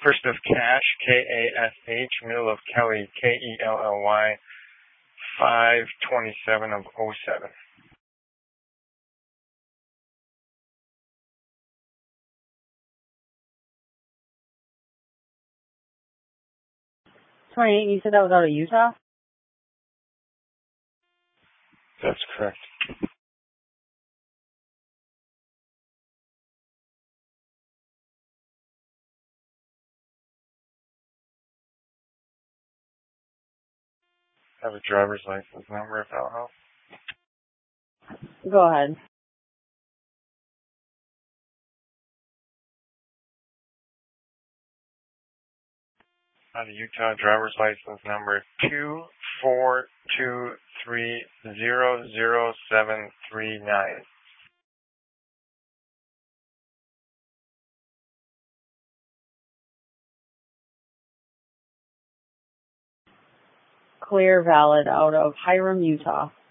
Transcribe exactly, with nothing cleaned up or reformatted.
First of Cash, K A S H, middle of Kelly, K E L L Y, five twenty-seven of oh seven. twenty-eight, you said that was out of Utah? That's correct. I have a driver's license number if that'll help. Go ahead. I have a Utah driver's license number two four two three zero zero seven three nine. Clear, valid, out of Hiram, Utah.